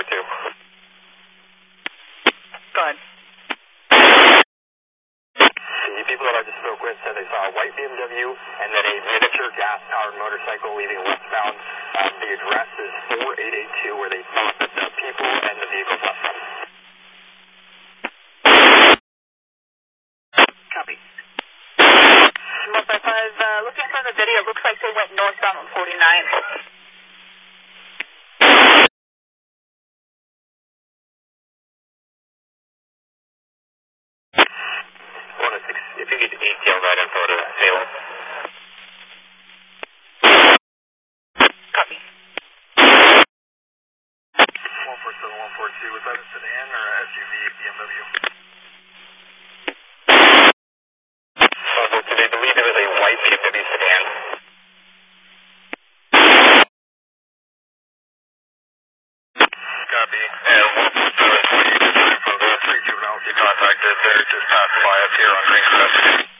142. Go ahead. The people that I just spoke with said they saw a white BMW and then a miniature gas-powered motorcycle leaving westbound. The address is 4882 where they thought that the people and the vehicles left from. Copy. 155, looking for the video, looks like they went northbound on 49. If you could detail that info to Salem. Copy. 147, 142, was that a sedan or a SUV BMW? They believe it was a white BMW sedan. Copy. And 147, for the 3 juveniles you contacted, they're just passing by us here on Green Crest.